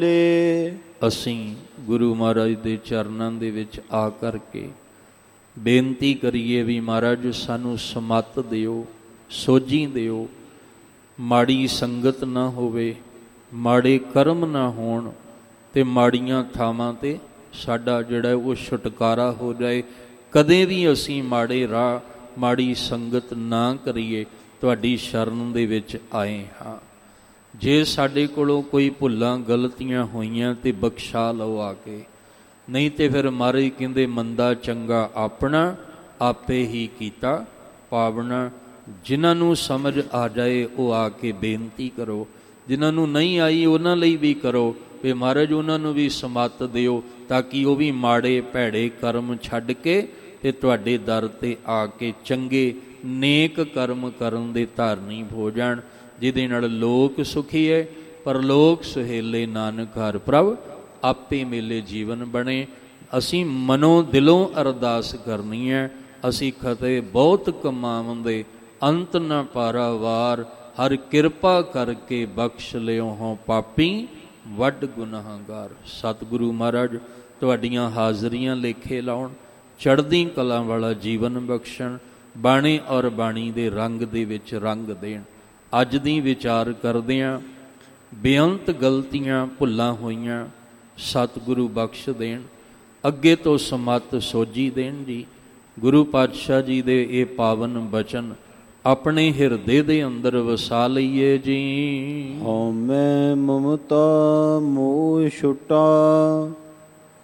ਅਸੀਂ ਗੁਰੂ ਮਹਾਰਾਜ ਦੇ ਚਰਨਾਂ ਦੇ ਵਿੱਚ ਆ ਕਰਕੇ ਬੇਨਤੀ ਕਰੀਏ ਵੀ ਮਹਾਰਾਜ ਸਾਨੂੰ ਸਮੱਤ ਦਿਓ, ਸੋਝੀ ਦਿਓ, ਮਾੜੀ ਸੰਗਤ ਨਾ ਹੋਵੇ, ਮਾੜੇ ਕਰਮ ਨਾ ਹੋਣ ਅਤੇ ਮਾੜੀਆਂ ਥਾਵਾਂ 'ਤੇ ਸਾਡਾ ਜਿਹੜਾ ਉਹ ਛੁਟਕਾਰਾ ਹੋ ਜਾਏ। ਕਦੇ ਵੀ ਅਸੀਂ ਮਾੜੇ ਰਾਹ, ਮਾੜੀ ਸੰਗਤ ਨਾ ਕਰੀਏ। ਤੁਹਾਡੀ ਸ਼ਰਨ ਦੇ ਵਿੱਚ ਆਏ ਹਾਂ। ਜੇ ਸਾਡੇ ਕੋਲੋਂ ਕੋਈ ਭੁੱਲਾਂ ਗਲਤੀਆਂ ਹੋਈਆਂ ਤਾਂ ਬਖਸ਼ਾ ਲਓ ਆ ਕੇ, ਨਹੀਂ ਤਾਂ ਫਿਰ ਮਹਾਰਾਜ ਕਹਿੰਦੇ ਮੰਦਾ ਚੰਗਾ ਆਪਣਾ, ਆਪੇ ਹੀ ਕੀਤਾ ਪਾਵਣਾ। ਜਿਨ੍ਹਾਂ ਨੂੰ ਸਮਝ ਆ ਜਾਏ ਉਹ ਆ ਕੇ ਬੇਨਤੀ ਕਰੋ, ਜਿਨ੍ਹਾਂ ਨੂੰ ਨਹੀਂ ਆਈ ਉਹਨਾਂ ਲਈ ਵੀ ਕਰੋ ਵੀ ਮਹਾਰਾਜ ਉਹਨਾਂ ਨੂੰ ਵੀ ਸਮੱਤ ਦਿਓ, ਤਾਂ ਕਿ ਉਹ ਵੀ ਮਾੜੇ ਭੈੜੇ ਕਰਮ ਛੱਡ ਕੇ ਅਤੇ ਤੁਹਾਡੇ ਦਰ 'ਤੇ ਆ ਕੇ ਚੰਗੇ ਨੇਕ ਕਰਮ ਕਰਨ ਦੇ ਧਾਰਨੀ ਹੋ ਜਾਣ, ਜਿਹਦੇ ਨਾਲ ਲੋਕ ਸੁਖੀ ਹੈ ਪਰਲੋਕ ਸੁਹੇਲੇ ਨਾਨਕ ਹਰਿ ਪ੍ਰਭ ਆਪੇ ਮੇਲੇ ਜੀਵਨ ਬਣੇ। ਅਸੀਂ ਮਨੋਂ ਦਿਲੋਂ ਅਰਦਾਸ ਕਰਨੀ ਹੈ। ਅਸੀਂ ਖਤੇ ਬਹੁਤ ਕਮਾਵੰਦੇ ਅੰਤ ਨਾ ਪਾਰਾਵਾਰ, ਹਰ ਕਿਰਪਾ ਕਰਕੇ ਬਖਸ਼ ਲਿਓ ਹੋਂ ਪਾਪੀ ਵੱਡ ਗੁਨਾਹਗਾਰ। ਸਤਿਗੁਰੂ ਮਹਾਰਾਜ ਤੁਹਾਡੀਆਂ ਹਾਜ਼ਰੀਆਂ ਲੇਖੇ ਲਾਉਣ, ਚੜ੍ਹਦੀ ਕਲਾ ਵਾਲਾ ਜੀਵਨ ਬਖਸ਼ਣ, ਬਾਣੀ ਔਰ ਬਾਣੀ ਦੇ ਰੰਗ ਦੇ ਵਿੱਚ ਰੰਗ ਦੇਣ। ਅੱਜ ਦੀ ਵਿਚਾਰ ਕਰਦਿਆਂ ਬੇਅੰਤ ਗਲਤੀਆਂ ਭੁੱਲਾਂ ਹੋਈਆਂ ਸਤਿਗੁਰੂ ਬਖਸ਼ ਦੇਣ, ਅੱਗੇ ਤੋਂ ਸਮੱਤ ਸੋਝੀ ਦੇਣ ਜੀ। ਗੁਰੂ ਪਾਤਸ਼ਾਹ ਜੀ ਦੇ ਇਹ ਪਾਵਨ ਬਚਨ ਆਪਣੇ ਹਿਰਦੇ ਦੇ ਅੰਦਰ ਵਸਾ ਲਈਏ ਜੀ। ਹਉਮੈ ਮਮਤਾ ਮੋਹ ਛੁਟਾ,